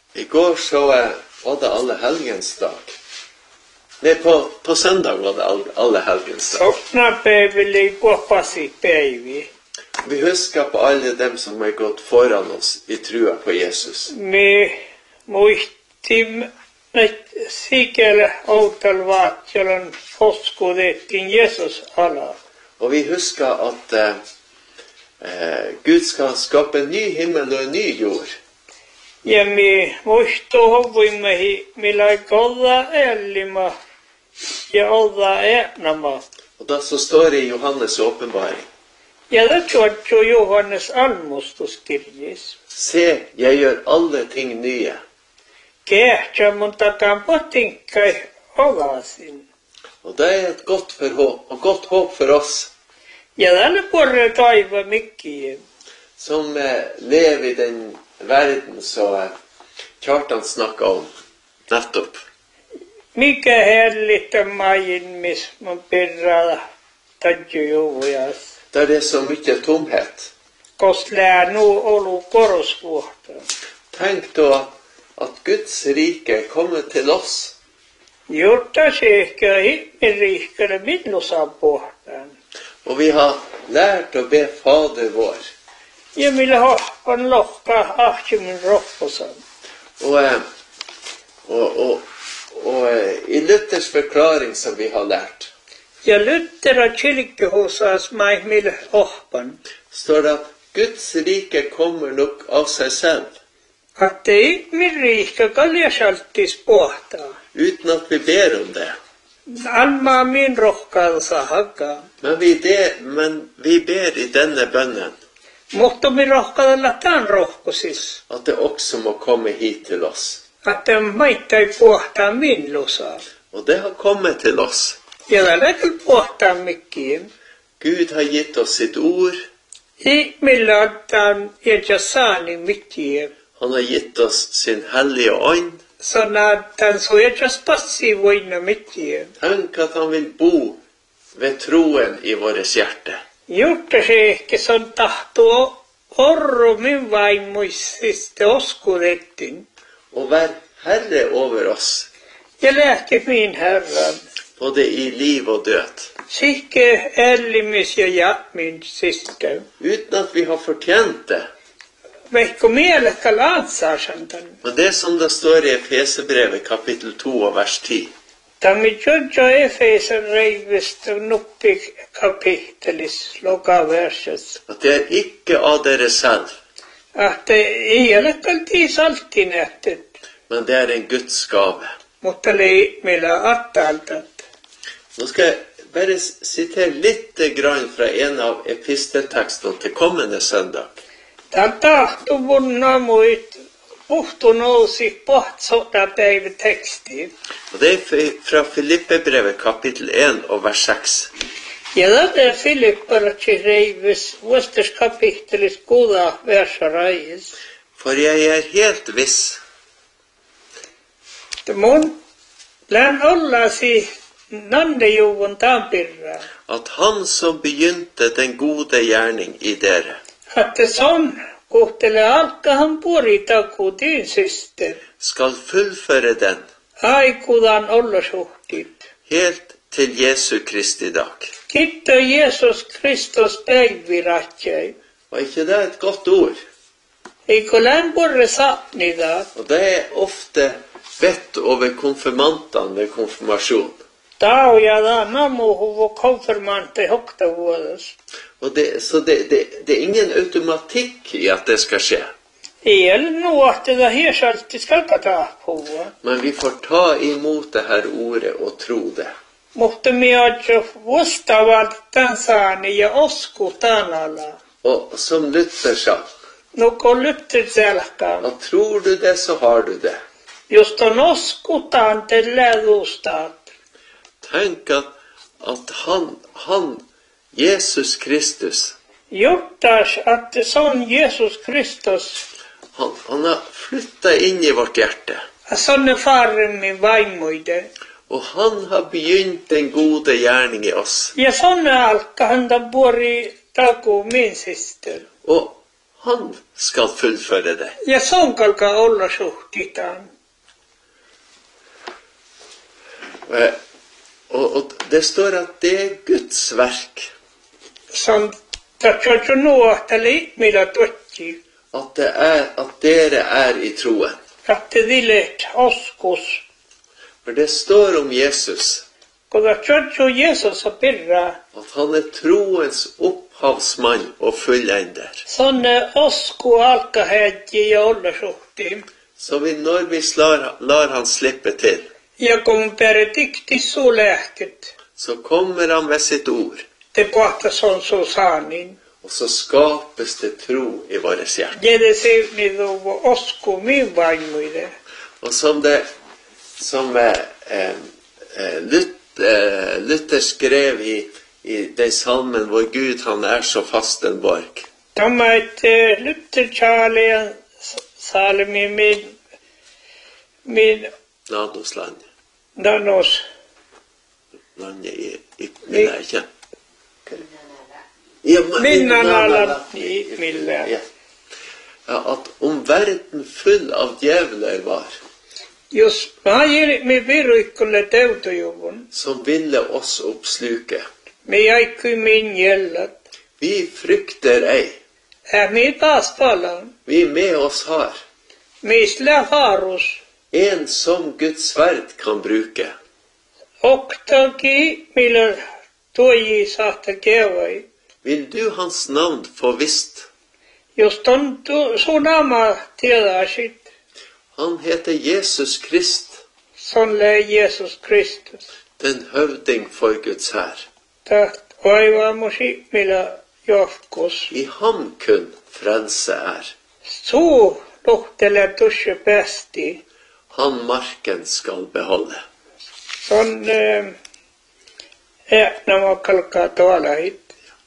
I går så var det alle helgens dag. Nei, på søndag var det alle helgens dag. Soknapäiville kuopasi päivi. Vi husker på alle dem som har gått foran oss i trua på Jesus. Me muistimme sikelle outalvaat, jolloin uskotettiin Jeesus ala. Og vi husker at Gud skal skape en ny himmel og en ny jord. Ja me muistuhuvimme millä kolla ellima ja olla äänama. Og da så står det i Johannes åpenbaring. Ja det tuottu Johannes almustuskirjis. Se, jeg gjør alle ting nye. Kehtää mun takan potinkai olasin. Og det et godt håp for oss Ja tälle porre taiva mikkiin. som lever i den verden så Kjartan snakket om nettopp. Mikä hellitä majin, miss mun pirralla tadjujuvujas. Der det så mye tomhet. Kos lää nu olu korosvuotta. Tenk da at Guds rike kommer til oss. Jotta sekä himmelriikkeelle milloin pohtaan. Og vi har lært å be Fader vår. Ja millä hohpan lohkaa ahtimin rohkosan. Og i Luthers forklaring som vi har lært, Ja Luthera kirkehusas mai millä hohpan. står det at Guds rike kommer nok av seg selv, Att himmelriikka kaljasaltis pohtaa. uten at vi ber om det. Almaa min rohkaansa hakkaa. Men vi ber i denne bønnen Mutta mi rohkaalla tämän rohkosis. at det også må komme hit til oss. Että maittai pohtaa milloin. Og det har kommet til oss. Ja tällä pohtaa mikkiin. Gud har gitt oss sitt ord. Millä ottaa ja saani mikkiin. Han har gitt oss sin hellige ånd. Sana tämän suojas passivoina mikkiin. Tenk at han vil bo ved troen i våres hjerte. Jotta se ehkä son tahtoa orro min vaimuisista oskutettiin. Og vær herre over oss, Ja lähti min herran. både i liv og død. Sikke ällimis ja min syster. Uten at vi har fortjent det. Veikko mielekkä laatsaasantan. Men det som det står i Efesebrevet kapittel 2 og vers 10. Tammi Jojo Efesen reivistä nuppi kapittelis lokaverses. At det ikke av dere selv, Att ei ole kalti salttinähtet, men det en Guds gave. mutta lei meillä attaltat. Nå skal jeg bare sitere litt grann fra en av episteltekstene til kommende søndag. Tämä tahto mun namuit puhtu nousi pohtsotapäivä tekstiin. Og det fra Filippebrevet kapittel 1 og vers 6. Ja tätä Filipparatsi reivis vuostas kapittelis kuda versa rajis. For jeg helt viss Mun län ollasi nandejuvun tampirraa. at han som begynte den gode gjerning i dere, Että son kuhtelee alkahan puoritaku din syster. skal fullføre den Aikudan olosuhtit. helt til Jesu Kristi dag. Kiitos Jeesus Kristus päiviratjai. Var ikke det et godt ord? Eikö lämpurre sapnida? Og det ofte bedt over konfirmantene ved konfirmasjon. Tauja namuhuvu konfirmante hoktavuodas. Og det ingen automatikk i at det skal skje. Ei ole nuohtida hiesaltis kalkataapuvua. Men vi får ta imot det her ordet og tro det. Mutta mi ootjo vuostavalt tansaani ja osku tanala. Og som Luther sa, Nuko lyttit selkaan. at tror du det, så har du det. Just on oskutaan te lädustaat. Tenk at han, Jesus Kristus, Juttas, att son Jesus Kristus, han har flyttet inn i vårt hjerte. sonne faren min vaimuide. Og han har begynt en gode gjerning i oss. Ja sonne alka hända vuori taku min syster. Og han skal fullføre det. Ja sonka alkaa olla suhtitaan. Og det står at det er Guds verk. Som tatsoitsu nuohtali millä tuotti. At dere er i troen. Att det vilet oskus. For det står om Jesus. Kun tatsoitsu Jesus on pirra. At han er troens opphavsmann og fullender. Sonne osku alkahädji ja olla suhtiin. Så når vi lar han slippe til, Ja kun peretikti sulähket. så kommer han med sitt ord. Te pohtas on su saanin. Og så skapes det tro i våre hjerte. Jede sevni duvo osku min vaimuide. Og som Luther skrev i den salmen hvor Gud han er så fast en borg. Tämä Luther salmi min Nanosland. danos. Landet i ikke. Minnanala i millään. Ja, at om verden full av djevler var, Jos mä me viruikkulle teutojuvun, som ville oss oppsluke. me jäikkyi min jällat. Vi frykter ei. Me taas palaan. Vi med oss har Meillä harus. en som Guds sverd kan bruke. Oktaki millä tuoji saattaa kevai. Vil du hans navn få visst? Jos ton sunama tiedäsit, Han heter Jesus Krist, sonle Jesus Kristus. den høvding for Guds hær. Taht vaivamusi millä joskus. I ham kun frelse er. Suu luhtelee tusse päästi. Han marken skal beholde. Son nämä kalkaa tuolla hit.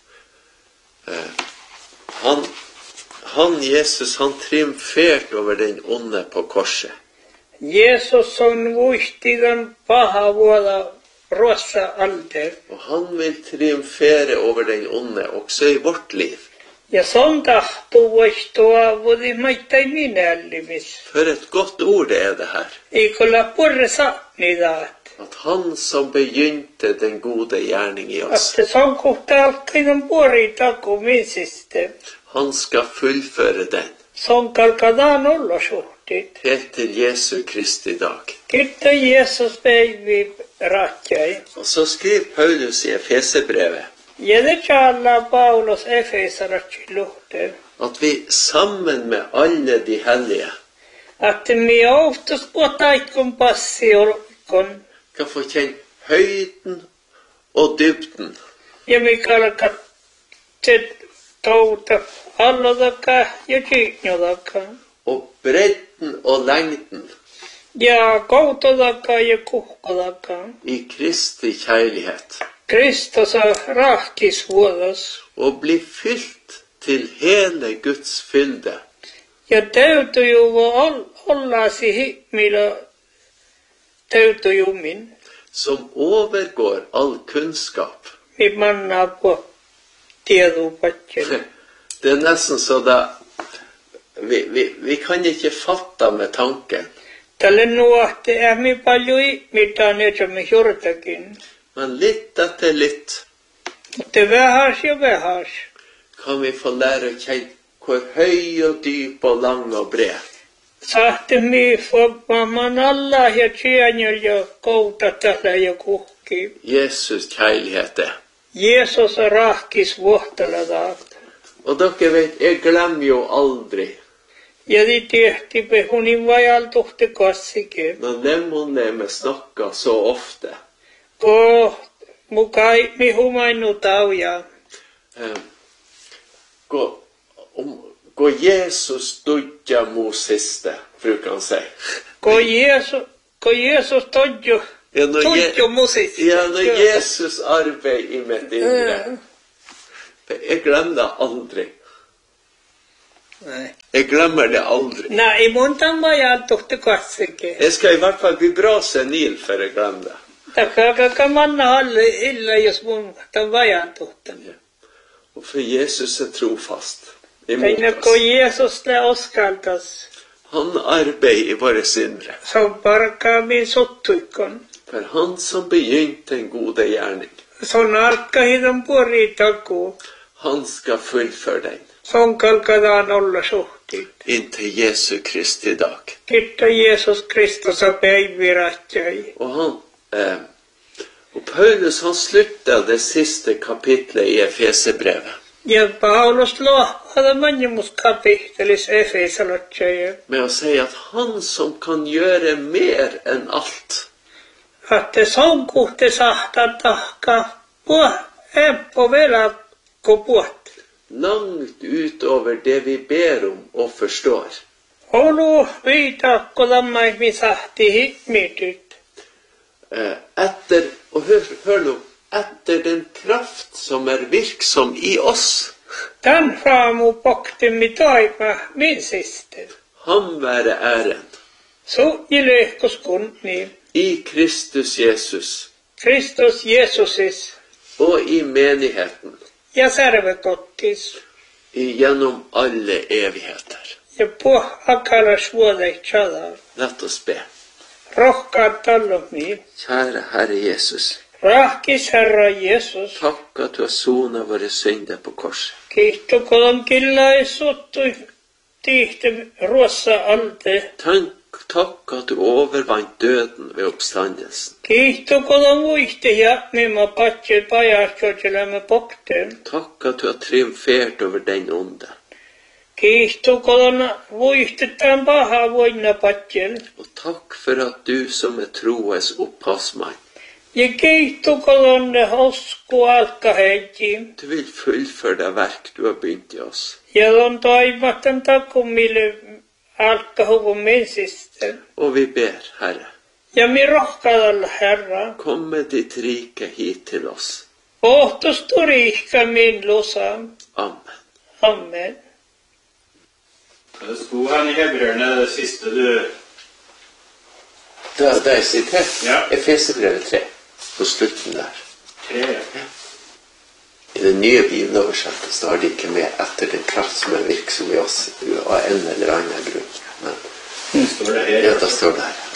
Han Jesus, han triumferte over den onde på korset. Jeesus on vuistigan paha vuoda rossa alter. Og han vil triumfere over den onde også i vårt liv. Ja son tahtuu voistua vuodi maittain minällimis. For et godt ord det er det her. Eikolla purre saatnidaat. At han som begynte den gode gjerning i oss, Että son kohta alkainen puori takumisiste. han skal fullføre den Son kalkadaan olla suhtit. helt til Jesu Kristi dag. Kiitos Jeesus päivi ratjai. Og så skriver Paulus i Efesebrevet Ja det tjallar Paulus Efesaratsi luhteen. at vi sammen med alle de hellige Att me oftas kuotaikon passiorkon. kan få kjenne høyden og dybden Ja me kalkat te touta allodaka ja kiinnodaka. og bredden og lengden Ja koutodaka ja kuhkodaka. i Kristi kjærlighet, Kristus rahkis vuodas. og bli fylt til hele Guds fylde, Ja täytyjuvo ollasi himillä täytyjumin. som overgår all kunnskap. Vi manna på tiedopatjen. Det er nesten så da vi kan ikke fatte med tanken, Tälle nuohti mi paljon mitään että me jortakin. men litt etter litt Mutta vähäs ja vähäs. kan vi få lære å kjenne hvor høy og dyp og lang og bred Sahte mi man alla ja tjänjäl ja kouta tällä ja kuhki. Jesus kjærlighet er. Jeesus rahkis vuohtella taat. Og dere vet, jeg glemmer jo aldri Ja de tehti pehunin vajal tuhti kassike. når Lemonlemme snakker så ofte. Ko mukai mi humainu tauja. Gå Jesus dødja mot siste, bruker han si. Ko Jeesus todjo. Ja, Todjo musis. Ja, når Jesus arbeider i mitt indre. Jeg glemmer det aldri. Nei. Jeg glemmer det aldri. Nei, montan vajal tuhti kassike. Jeg skal i hvert fall bli bra senil for jeg glemmer det. Takaka manna halle illa jos mun tan vajal tuhtan. Og for Jesus er trofast. imot Tenk oss. Jesus le oskaltas. Han arbeider i våre indre. So parka mi sottuikon. For han som begynte en gode gjerning, So narkka hidon puri taku. han skal fullføre den Son kalkadaan olla suhtit. inntil Jesu Kristi dag. Kitta Jesus Kristus a päiviratjai. Og Paulus han slutta det siste kapitlet i Efesebrevet Ja Paulus lohada manjumus kapitelis Efesalotjai. med å si at han som kan gjøre mer enn alt, Att det son kuhte sahta tahka på vela kopuat. langt utover det vi ber om og forstår, Olu viitakko lammai mi sahti hikmityt. og hør nå, etter den kraft som er virksom i oss, Tän faamu pokti mi toima min sister. han være æren So ilehkos kunni. i Kristus Jesus Kristus Jesusis og i menigheten ja servekottis. gjennom alle evigheter. Ja puh akala suodei chadar. Lett oss be. Rohkaat tallomi. Kjære Herre Jesus, Rahkis Herra Jesus. takk at du har sonet våre synder på korset. Kiitto kolon killai suttui. Tihti ruossa alte. Takk at du overvant døden ved oppstandelsen. Kiitto kolon muihti ja mimma patsil pajastjotjelemme pokten. Takk at du har triumfert over den onde. Kiitto kolon muihti tämän paha voina patsil. Og takk for at du som er troes opphavsmann, Ja kiitto kolon hosku alkaheiti. du vil fullføre det verk du har begynt i oss. Ja on toimatten takumille alkahuvun min sister. Og vi ber, Herre, Ja mi rohkaadalla Herra. kom med ditt rike hit til oss. Ohtus turihka min lusan. Amen. Amen. Det sto her i Hebreerne, det siste du... Da er sitert Ja. Efesebrevet 3, på slutten der. 3. I den nye bibeloversettelsen har de ikke med etter den kraft som er virksom i oss av en eller annen grunn. Men Står det her. ja, da står det her.